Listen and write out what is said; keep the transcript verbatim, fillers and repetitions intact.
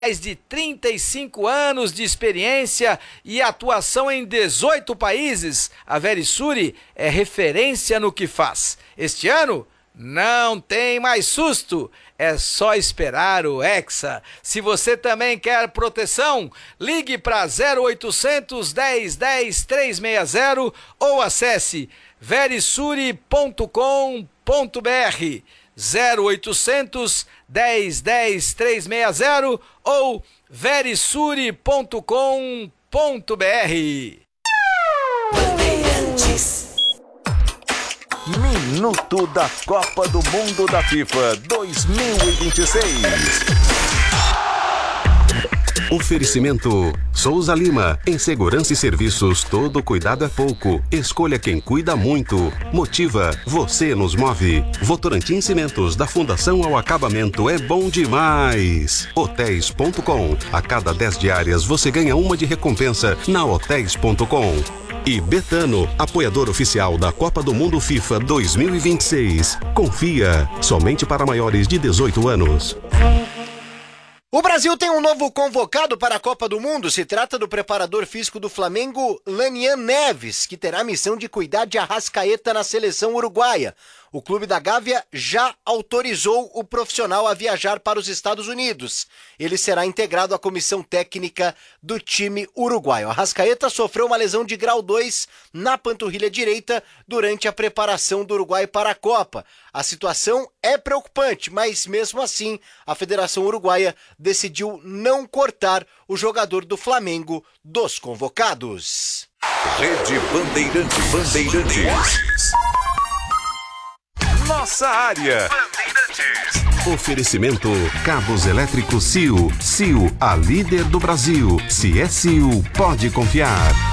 Mais de trinta e cinco anos de experiência e atuação em dezoito países, a Verisure é referência no que faz. Este ano, não tem mais susto, é só esperar o Hexa. Se você também quer proteção, ligue para zero oitocentos, dez, dez, trezentos e sessenta ou acesse verisure ponto com ponto br. zero oitocentos, dez, dez, trezentos e sessenta ou verisure ponto com ponto br. Minuto da Copa do Mundo da FIFA dois mil e vinte e seis. Oferecimento Souza Lima, em segurança e serviços, todo cuidado é pouco. Escolha quem cuida muito. Motiva, você nos move. Votorantim Cimentos, da Fundação ao Acabamento, é bom demais. Hotéis ponto com, a cada dez diárias você ganha uma de recompensa na hotéis ponto com. E Betano, apoiador oficial da Copa do Mundo FIFA dois mil e vinte e seis. Confia, somente para maiores de dezoito anos. O Brasil tem um novo convocado para a Copa do Mundo. Se trata do preparador físico do Flamengo, Lanian Neves, que terá a missão de cuidar de Arrascaeta na seleção uruguaia. O clube da Gávea já autorizou o profissional a viajar para os Estados Unidos. Ele será integrado à comissão técnica do time uruguaio. Arrascaeta sofreu uma lesão de grau dois na panturrilha direita durante a preparação do Uruguai para a Copa. A situação é preocupante, mas mesmo assim a Federação Uruguaia decidiu não cortar o jogador do Flamengo dos convocados. Rede Bandeirantes. Bandeirantes. Nossa área. Oferecimento Cabos Elétricos C I O. C I O, a líder do Brasil. Se é C I O, pode confiar.